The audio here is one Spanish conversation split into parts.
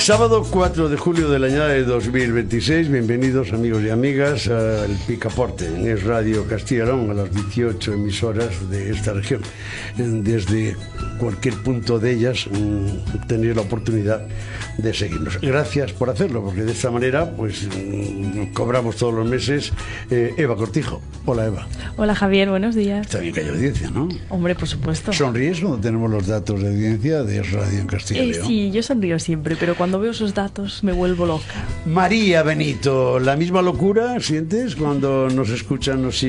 Sábado 4 de julio del año de 2026, bienvenidos amigos y amigas al Picaporte en Es Radio Castilla y León, a las 18 emisoras de esta región. Desde cualquier punto de ellas tenéis la oportunidad de seguirnos. Gracias por hacerlo, porque de esta manera pues cobramos todos los meses. Eva Cortijo. Hola, Eva. Hola, Javier, buenos días. Está bien que haya audiencia, ¿no? Hombre, por supuesto. ¿Sonríes cuando tenemos los datos de audiencia de Es Radio en Castilla y León? Sí, yo sonrío siempre, pero cuando veo esos datos me vuelvo loca. María Benito, ¿la misma locura sientes cuando nos escuchan, nos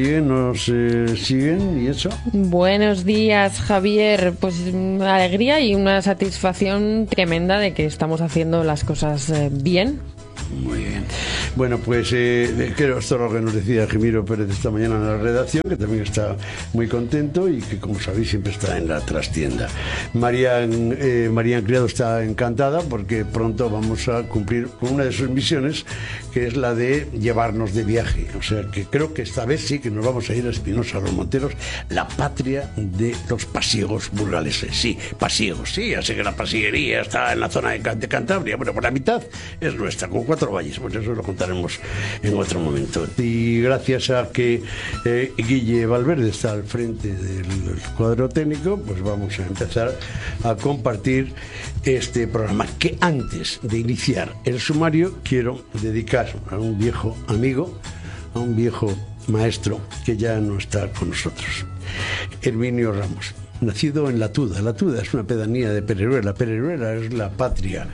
siguen y eso? Buenos días, Javier. Pues alegría y una satisfacción tremenda de que estamos haciendo las cosas bien. Muy bien. Bueno, pues creo esto es lo que nos decía Jimiro Pérez esta mañana en la redacción, que también está muy contento y que, como sabéis, siempre está en la trastienda. María Criado está encantada porque pronto vamos a cumplir con una de sus misiones, que es la de llevarnos de viaje. O sea, que creo que esta vez sí que nos vamos a ir a Espinosa, a Los Monteros, la patria de los pasiegos burgaleses. Sí, pasiegos, sí, ya sé que la pasieguería está en la zona de Cantabria. Bueno, por la mitad es nuestra, con 4 valles, pues eso lo contaremos en otro momento. Y gracias a que Guille Valverde está al frente del cuadro técnico, pues vamos a empezar a compartir este programa, que antes de iniciar el sumario quiero dedicar a un viejo amigo, a un viejo maestro que ya no está con nosotros, Herminio Ramos. Nacido en La Tuda. La Tuda es una pedanía de Pereruela. Pereruela es la patria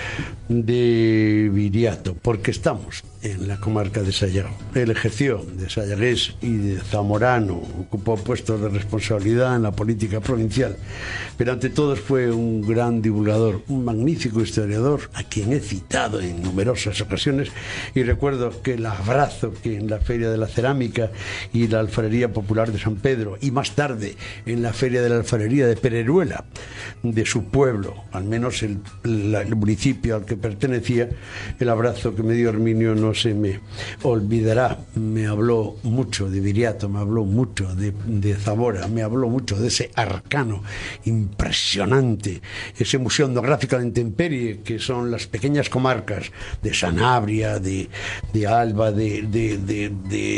de Viriato, porque estamos en la comarca de Sayago. Él ejerció de sayagués y de zamorano, ocupó puestos de responsabilidad en la política provincial, pero ante todo fue un gran divulgador, un magnífico historiador, a quien he citado en numerosas ocasiones, y recuerdo que el abrazo que en la Feria de la Cerámica y la Alfarería Popular de San Pedro, y más tarde en la Feria de la Alfarería de Pereruela, de su pueblo, al menos el municipio al que pertenecía, el abrazo que me dio Herminio no se me olvidará. Me habló mucho de Viriato, me habló mucho de Zamora, me habló mucho de ese arcano impresionante, ese museo etnográfico de intemperie que son las pequeñas comarcas de Sanabria, de Alba, de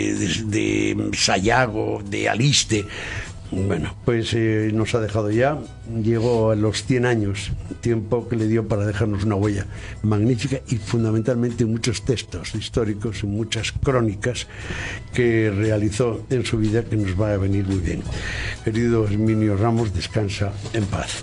Sayago, de Aliste. Bueno, pues nos ha dejado ya, llegó a los 100 años, tiempo que le dio para dejarnos una huella magnífica y fundamentalmente muchos textos históricos y muchas crónicas que realizó en su vida, que nos va a venir muy bien. Querido Herminio Ramos, descansa en paz.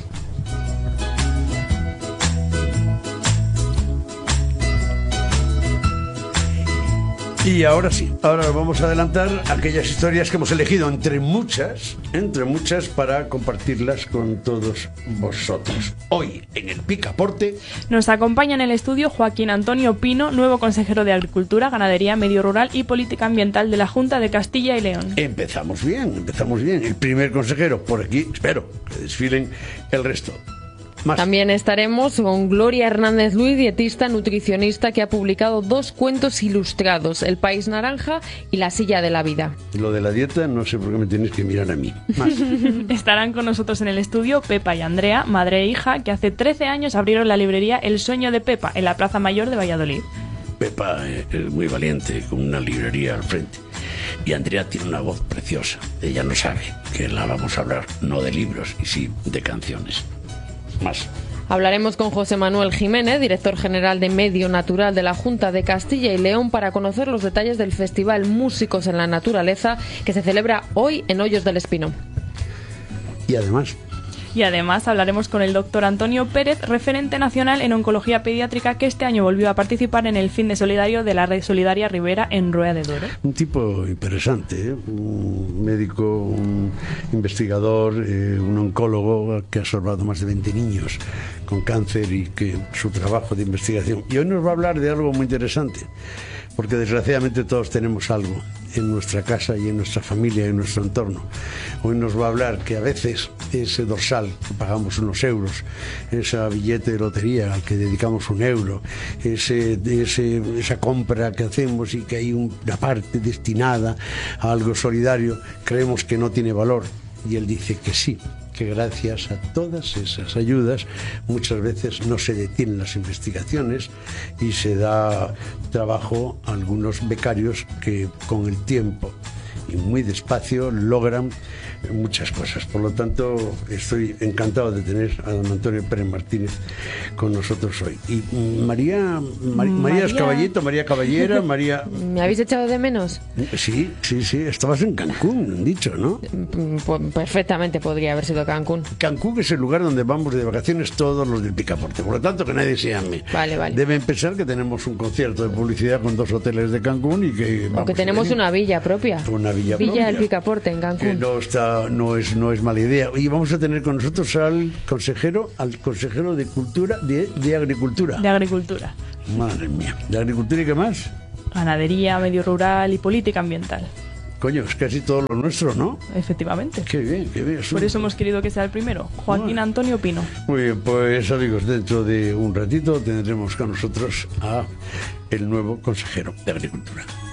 Y ahora sí, ahora vamos a adelantar aquellas historias que hemos elegido entre muchas, para compartirlas con todos vosotros. Hoy, en el Picaporte, nos acompaña en el estudio Joaquín Antonio Pino, nuevo consejero de Agricultura, Ganadería, Medio Rural y Política Ambiental de la Junta de Castilla y León. Empezamos bien. El primer consejero por aquí, espero que desfilen el resto. Más. También estaremos con Gloria Hernández Luis, dietista, nutricionista, que ha publicado 2 cuentos ilustrados, El País Naranja y La Silla de la Vida. Lo de la dieta, no sé por qué me tenéis que mirar a mí. Más. Estarán con nosotros en el estudio Pepa y Andrea, madre e hija, que hace 13 años abrieron la librería El Sueño de Pepa, en la Plaza Mayor de Valladolid. Pepa es muy valiente, con una librería al frente. Y Andrea tiene una voz preciosa. Ella no sabe que la vamos a hablar, no de libros, y sí de canciones. Más. Hablaremos con José Manuel Jiménez, director general de Medio Natural de la Junta de Castilla y León, para conocer los detalles del Festival Músicos en la Naturaleza, que se celebra hoy en Hoyos del Espino. Y además hablaremos con el doctor Antonio Pérez, referente nacional en oncología pediátrica, que este año volvió a participar en el fin de solidario de la Red Solidaria Ribera en Rueda de Doro. Un tipo interesante, un médico, un investigador, un oncólogo que ha salvado más de 20 niños con cáncer y que su trabajo de investigación. Y hoy nos va a hablar de algo muy interesante, porque desgraciadamente todos tenemos algo en nuestra casa y en nuestra familia y en nuestro entorno. Hoy nos va a hablar que a veces ese dorsal que pagamos unos euros, ese billete de lotería al que dedicamos un euro, esa compra que hacemos y que hay una parte destinada a algo solidario, creemos que no tiene valor. Y él dice que sí, que gracias a todas esas ayudas muchas veces no se detienen las investigaciones y se da trabajo a algunos becarios que con el tiempo y muy despacio logran muchas cosas. Por lo tanto, estoy encantado de tener a don Antonio Pérez Martínez con nosotros hoy. Y María Caballito, María Caballera, María... ¿Me habéis echado de menos? Sí, estabas en Cancún, han dicho, ¿no? Perfectamente podría haber sido Cancún. Cancún es el lugar donde vamos de vacaciones todos los del Picaporte, por lo tanto que nadie se llame. Vale. Deben pensar que tenemos un concierto de publicidad con 2 hoteles de Cancún y que vamos. O que tenemos una villa propia. Una villa propia. Villa del Picaporte en Cancún. Que no es mala idea. Y vamos a tener con nosotros al consejero de Cultura, de Agricultura. De Agricultura. Madre mía. ¿De Agricultura y qué más? Ganadería, medio rural y política ambiental. Coño, es casi todo lo nuestro, ¿no? Efectivamente. Qué bien. Por eso hemos querido que sea el primero, Joaquín Antonio Pino. Muy bien, pues amigos, dentro de un ratito tendremos con nosotros a el nuevo consejero de Agricultura.